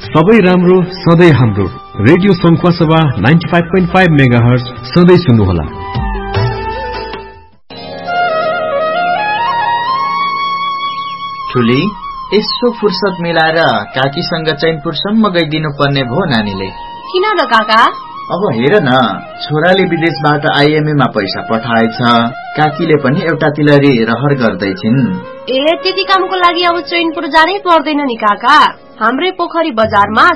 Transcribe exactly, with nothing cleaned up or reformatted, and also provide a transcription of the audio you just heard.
सबै राम्रो सधैँ हाम्रो radio Sankhuwasabha ninety five point five megahertz सधैँ सुन्नुहोला। ठुली यसो फुर्सद मिलाएर काकीसँग चैनपुरसम्म गइदिनु पर्ने भो नानीले। किन र काका? अब हेर न, छोराले विदेशबाट आइएमए मा पैसा पठाएछ, काकीले पनि एउटा तिलरी रहर गर्दैछिन्। ए त्यति कामको लागि अब चैनपुर जानै पर्दैन नि काका। हाम्रै पोखरी बजारमा